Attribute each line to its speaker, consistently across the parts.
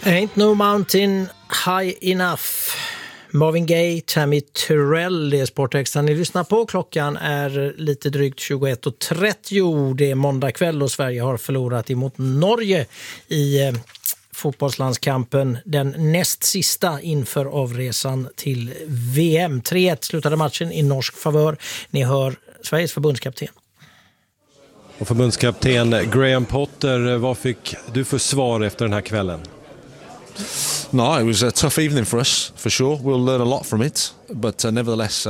Speaker 1: Ain't no mountain high enough. Marvin Gaye, Tammy Terrell, det är Sportextra ni lyssnar på. Klockan är lite drygt 21:30. Det är måndag kväll och Sverige har förlorat emot Norge i fotbollslandskampen. Den näst sista inför avresan till VM. 3-1 slutade matchen i norsk favör. Ni hör Sveriges förbundskapten.
Speaker 2: Och förbundskapten Graham Potter, vad fick du för svar efter den här kvällen?
Speaker 3: No, it was a tough evening for us, for sure. We'll learn a lot from it, but nevertheless,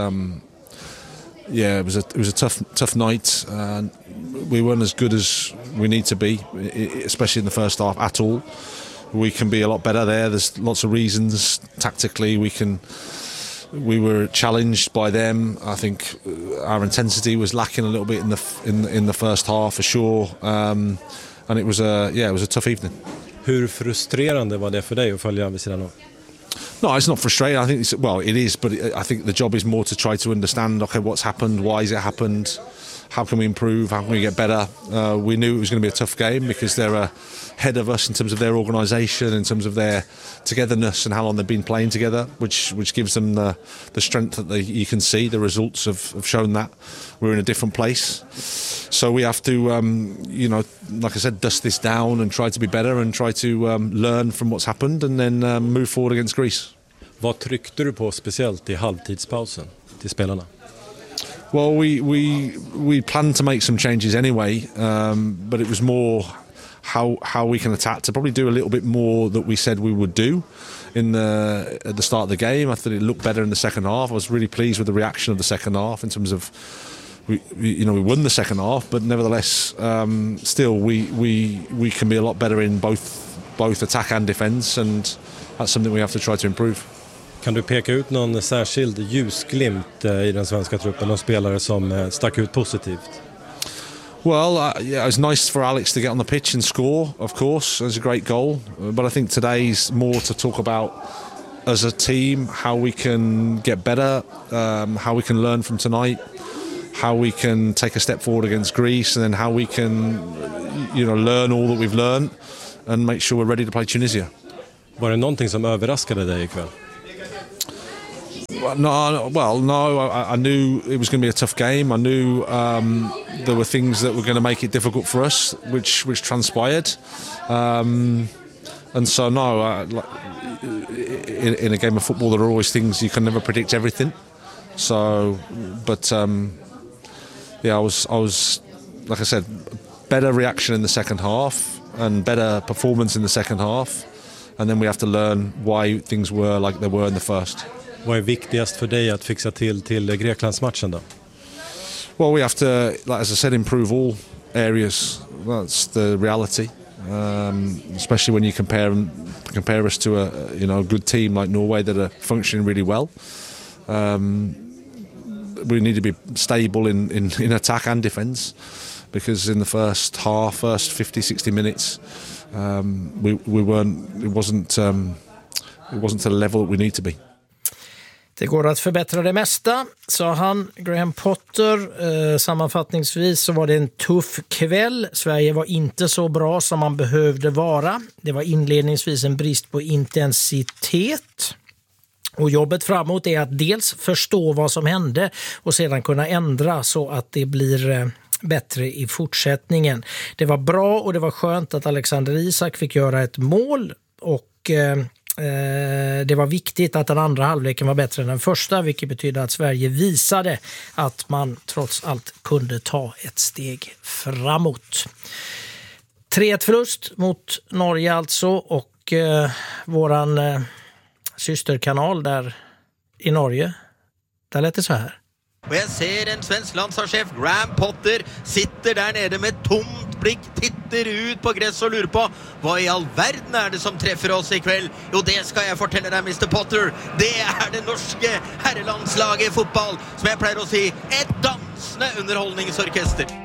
Speaker 3: it was a tough night. We weren't as good as we need to be, especially in the first half at all. We can be a lot better there. There's lots of reasons tactically. We were challenged by them. I think our intensity was lacking a little bit in the first half for sure. And it was a tough evening.
Speaker 2: Hur frustrerande var det för dig att följa vid sidan av?
Speaker 3: No, it's not frustrating. I think it is, but I think the job is more to try to understand. Okay, what's happened? Why has it happened? How can we improve? How can we get better? We knew it was going to be a tough game because they're ahead of us in terms of their organisation, in terms of their togetherness and how long they've been playing together, which gives them the strength that you can see. The results have shown that we're in a different place. So we have to, like I said, dust this down and try to be better and try to learn from what's happened and then move forward against Greece.
Speaker 2: Vad tryckte du på speciellt i halvtidspausen till spelarna?
Speaker 3: Well, we planned to make some changes anyway, but it was more how we can attack to probably do a little bit more that we said we would do at the start of the game. I thought it looked better in the second half. I was really pleased with the reaction of the second half in terms of we won the second half, but nevertheless, still we can be a lot better in both attack and defence, and that's something we have to try to improve.
Speaker 2: Kan du peka ut någon särskild ljusglimt i den svenska truppen, någon spelare som stack ut positivt?
Speaker 3: Well, it was nice for Alex to get on the pitch and score, of course. It was a great goal. But I think today's more to talk about as a team, how we can get better, how we can learn from tonight, how we can take a step forward against Greece, and then how we can, learn all that we've learned and make sure we're ready to play Tunisia.
Speaker 2: Var det någonting som överraskade dig ikväll?
Speaker 3: No. I knew it was going to be a tough game. I knew there were things that were going to make it difficult for us, which transpired. And so, in a game of football, there are always things you can never predict everything. So, but I was like I said, better reaction in the second half and better performance in the second half, and then we have to learn why things were like they were in the first.
Speaker 2: Vad är viktigast för dig att fixa till Greklandsmatchen då?
Speaker 3: Well, we have to, as I said, improve all areas. That's the reality. Especially when you compare us to a good team like Norway that are functioning really well. We need to be stable in attack and defence, because in the first 50-60 minutes, it wasn't to the level that we need to be.
Speaker 1: Det går att förbättra det mesta, sa han, Graham Potter. Sammanfattningsvis så var det en tuff kväll. Sverige var inte så bra som man behövde vara. Det var inledningsvis en brist på intensitet. Och jobbet framåt är att dels förstå vad som hände och sedan kunna ändra så att det blir bättre i fortsättningen. Det var bra och det var skönt att Alexander Isak fick göra ett mål, och det var viktigt att den andra halvleken var bättre än den första, vilket betyder att Sverige visade att man trots allt kunde ta ett steg framåt. 3-1 förlust mot Norge alltså, och våran systerkanal där i Norge, där lät det så här.
Speaker 4: Och jag ser en svensk landslagschef, Graham Potter, sitter där nere med tomt blick, tittar ut på gräs och lurer på vad i all världen är det som träffar oss ikväll. Jo, det ska jag fortälla dig, Mr. Potter. Det är det norske herrelandslaget i fotboll, som jag plejer att säga, ett dansende underhållningsorkester.